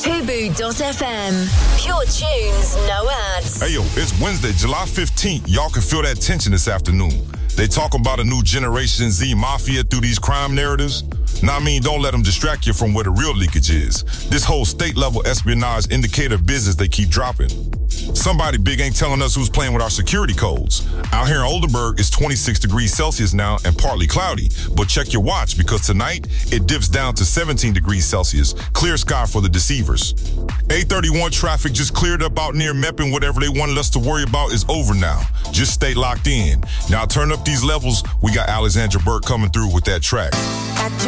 Tubu.fm. Pure tunes, no ads. Hey, yo, it's Wednesday, July 15th. Y'all can feel that tension this afternoon. They talk about a new Generation Z mafia through these crime narratives. Now, I mean, don't let them distract you from where the real leakage is. This whole state-level espionage indicator business they keep dropping. Somebody big ain't telling us who's playing with our security codes. Out here in Oldenburg, it's 26 degrees Celsius now and partly cloudy. But check your watch, because tonight, it dips down to 17 degrees Celsius. Clear sky for the deceivers. 831 traffic just cleared up out near Meppin. Whatever they wanted us to worry about is over now. Just stay locked in. Now turn up these levels. We got Alexandra Burke coming through with that track.